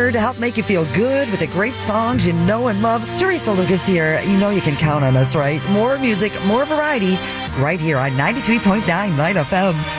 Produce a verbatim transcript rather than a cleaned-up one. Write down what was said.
here to help make you feel good with the great songs you know and love. Teresa Lucas here. You know you can count on us, right? More music, more variety, right here on ninety-three point nine Light F M.